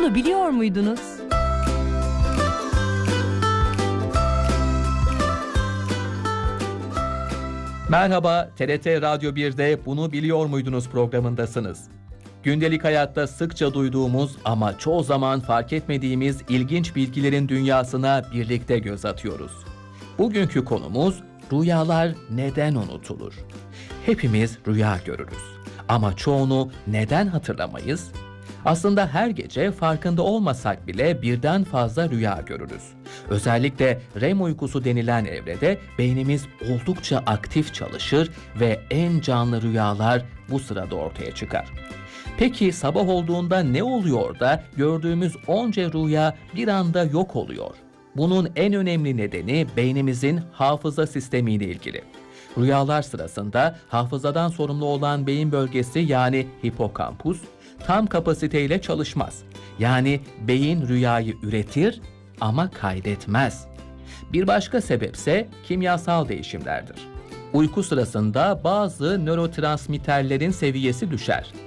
Bunu biliyor muydunuz? Merhaba, TRT Radyo 1'de Bunu Biliyor Muydunuz programındasınız. Gündelik hayatta sıkça duyduğumuz ama çoğu zaman fark etmediğimiz ilginç bilgilerin dünyasına birlikte göz atıyoruz. Bugünkü konumuz rüyalar neden unutulur? Hepimiz rüya görürüz ama çoğunu neden hatırlamayız? Aslında her gece farkında olmasak bile birden fazla rüya görürüz. Özellikle REM uykusu denilen evrede beynimiz oldukça aktif çalışır ve en canlı rüyalar bu sırada ortaya çıkar. Peki sabah olduğunda ne oluyor da gördüğümüz onca rüya bir anda yok oluyor? Bunun en önemli nedeni beynimizin hafıza sistemiyle ilgili. Rüyalar sırasında hafızadan sorumlu olan beyin bölgesi yani hipokampus tam kapasiteyle çalışmaz. Yani beyin rüyayı üretir ama kaydetmez. Bir başka sebepse kimyasal değişimlerdir. Uyku sırasında bazı nörotransmitterlerin seviyesi düşer.